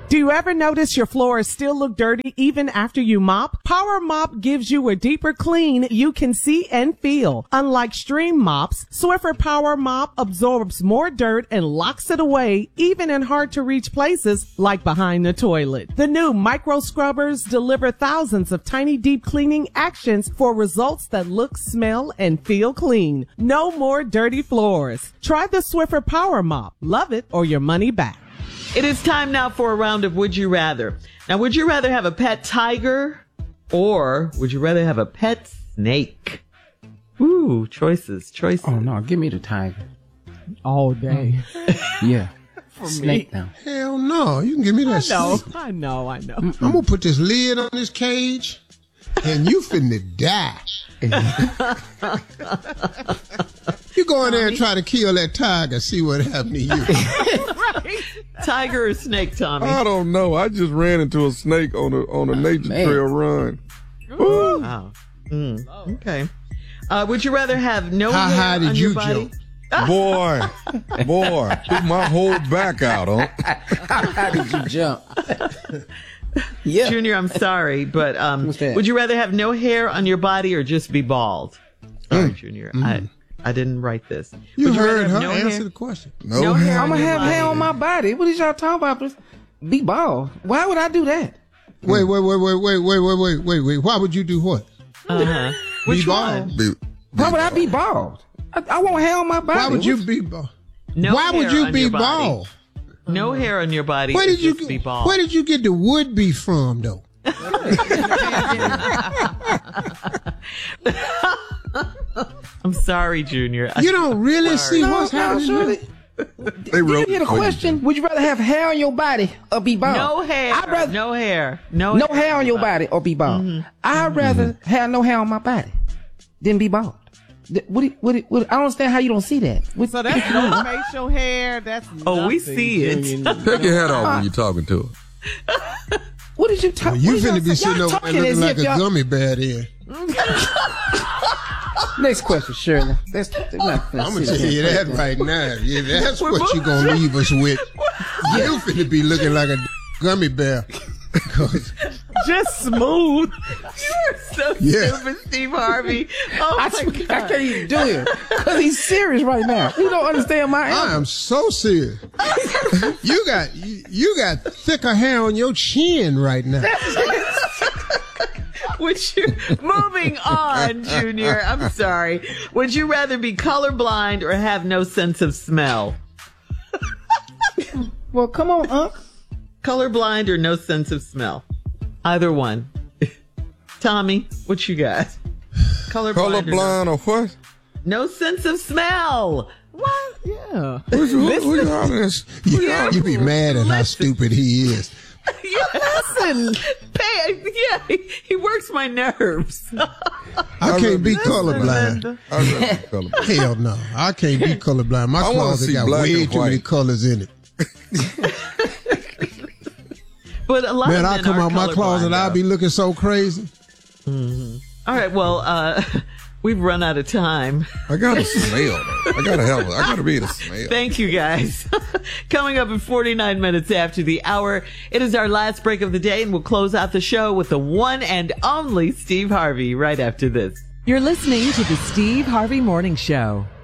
Do you ever notice your floors still look dirty even after you mop? Power Mop gives you a deeper clean you can see and feel. Unlike stream mops, Swiffer Power Mop absorbs more dirt and locks it away even in hard to reach places like behind the toilet. The new micro scrubbers deliver thousands of tiny deep cleaning actions for results that look, smell, and feel clean. No more dirty floors. Try the Swiffer Power Mop. Love it or your money back. It is time now for a round of Would You Rather. Now, would you rather have a pet tiger or would you rather have a pet snake? Ooh, choices. Oh, no, give me the tiger. All day. Yeah. Snake now. Hell no. You can give me that snake. I know. I'm going to put this lid on this cage and you finna die. You go in there and try to kill that tiger, see what happened to you. Right. Tiger or snake, Tommy? I don't know. I just ran into a snake on a nature trail run. Ooh. Wow. Okay. Would you rather have no How hair high did on you your body? jump? Boy, took my whole back out, huh? How did you jump? Yeah. Junior, I'm sorry, but would you rather have no hair on your body or just be bald? Sorry, Junior. I didn't write this. You Would heard rather her have answer the question. No hair. I'm going to have hair on my body. What is y'all talking about? Be bald. Why would I do that? Wait. Why would you do what? Which be one? bald. Why would I be bald? I want hair on my body. Why would you be bald? No Why would hair you on be your body. bald? No hair on your body. Where did you just be bald. Where did you get the would be from though? I'm sorry, Junior. You don't really see what's happening. Shorty. They wrote. Did you hear the question? Would you rather have hair on your body or be bald? No hair. I'd rather no hair. no hair on your body or be bald. I'd rather have no hair on my body than be bald. I don't understand how you don't see that. So that's no facial hair. That's Oh, we nothing, see it. Junior. Take your hat off when you're talking to her. What did you talk? You finna be sitting over there looking like a y'all... gummy bear there. Next question, Shirley. I'm I'm gonna tell you that right now. Yeah, that's what you gonna leave us with. You finna be looking like a gummy bear. Just smooth. You're so stupid, Steve Harvey. Oh I can't even do it because he's serious right now. You don't understand my answer. I am so serious. You got thicker hair on your chin right now. Moving on, Junior. I'm sorry. Would you rather be colorblind or have no sense of smell? Well, come on, Unc. Colorblind or no sense of smell? Either one. Tommy, what you got? Colorblind or what? No sense of smell. What? Yeah. You be mad at how stupid he is. Listen. He works my nerves. I can't be colorblind. Hell no. I can't be colorblind. My closet got way too many colors in it. But a lot Man, of I men come are out my closet, I'll be looking so crazy. All right, well, we've run out of time. I gotta smell though. I gotta be able to smell. Thank you, guys. Coming up in 49 minutes after the hour, it is our last break of the day, and we'll close out the show with the one and only Steve Harvey right after this. You're listening to the Steve Harvey Morning Show.